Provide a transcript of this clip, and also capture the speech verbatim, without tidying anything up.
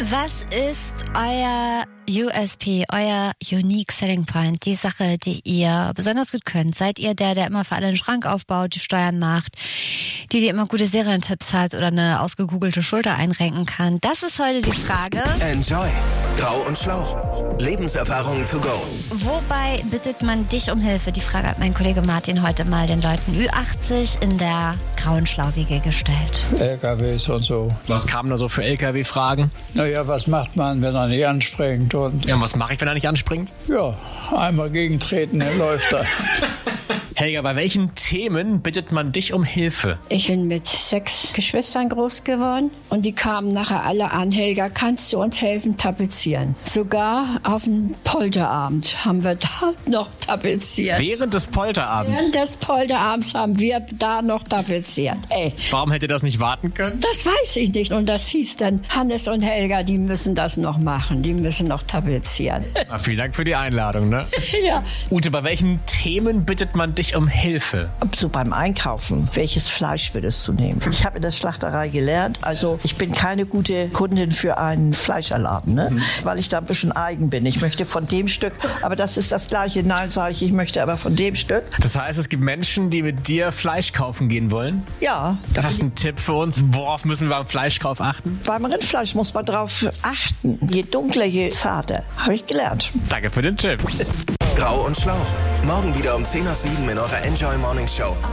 Was ist euer U S P, euer Unique Selling Point, die Sache, die ihr besonders gut könnt? Seid ihr der, der immer für alle einen Schrank aufbaut, die Steuern macht, die, die immer gute Serientipps hat oder eine ausgekuggelte Schulter einrenken kann? Das ist heute die Frage. Enjoy. Grau und Schlau. Lebenserfahrung to go. Wobei bittet man dich um Hilfe? Die Frage hat mein Kollege Martin heute mal den Leuten Ü achtzig in der Grauen Schlau-Wiege gestellt. L K Ws und so. Was kamen da so für L K W-Fragen? Naja, was macht man, wenn er nicht anspringt? Und Ja, und was mache ich, wenn er nicht anspringt? ja, einmal gegentreten, dann läuft er. Helga, bei welchen Themen bittet man dich um Hilfe? Ich bin mit sechs Geschwistern groß geworden und die kamen nachher alle an. Helga, kannst du uns helfen tapezieren? Sogar auf dem Polterabend haben wir da noch tapeziert. Während des Polterabends? Während des Polterabends haben wir da noch tapeziert. Ey, Warum hätte das nicht warten können? das weiß ich nicht. Und das hieß dann, Hannes und Helga, die müssen das noch machen. Die müssen noch tapezieren. Na, vielen Dank für die Einladung, ne? Ja. Ute, bei welchen Themen bittet man dich um Hilfe? So beim Einkaufen, welches Fleisch würdest du nehmen? Ich habe in der Schlachterei gelernt, also ich bin keine gute Kundin für einen Fleischerladen, ne? Mhm. Weil ich da ein bisschen eigen bin. Ich möchte von dem Stück, aber das ist das Gleiche. Nein, sage ich, ich möchte aber von dem Stück. Das heißt, es gibt Menschen, die mit dir Fleisch kaufen gehen wollen? Ja. Hast du einen Tipp für uns? Worauf müssen wir beim Fleischkauf achten? Beim Rindfleisch muss man drauf achten. Je dunkler, je zarter. Habe ich gelernt. Danke für den Tipp. Grau und Schlau. Morgen wieder um zehn nach sieben in eurer Enjoy Morning Show.